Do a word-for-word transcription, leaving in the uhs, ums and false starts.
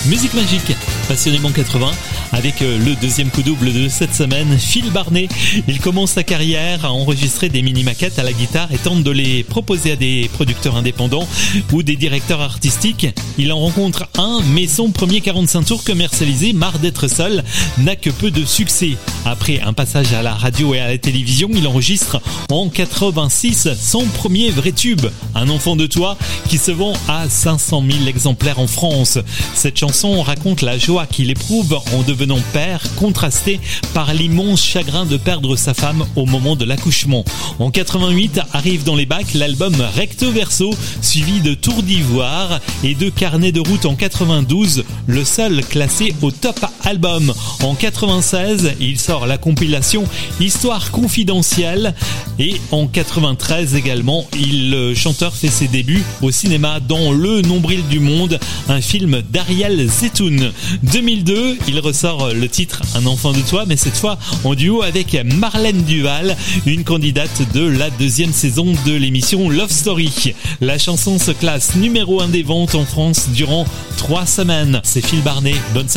Musique magique, passionnément quatre-vingts, avec le deuxième coup double de cette semaine, Phil Barnet. Il commence sa carrière à enregistrer des mini-maquettes à la guitare et tente de les proposer à des producteurs indépendants ou des directeurs artistiques. Il en rencontre un, mais son premier quarante-cinq tours commercialisé, Marre d'être seul, n'a que peu de succès. Après un passage à la radio et à la télévision, il enregistre en quatre-vingt-six son premier vrai tube, Un enfant de toi, qui se vend à cinq cent mille exemplaires en France. Cette chanson raconte la joie qu'il éprouve en devenant père, contrastée par l'immense chagrin de perdre sa femme au moment de l'accouchement. En quatre-vingt-huit arrive dans les bacs l'album Recto Verso, suivi de Tour d'Ivoire et de Carnet de route en quatre-vingt-douze, le seul classé au top album. En quatre-vingt-seize, il sort la compilation Histoire confidentielle et en quatre-vingt-treize également, il, le chanteur fait ses débuts au cinéma dans Le Nombril du Monde, un film d'Ariel Zetoun. deux mille deux, il ressort le titre Un enfant de toi, mais cette fois en duo avec Marlène Duval, une candidate de la deuxième saison de l'émission Love Story. La chanson se classe numéro un des ventes en France durant trois semaines. C'est Phil Barnet. Bonne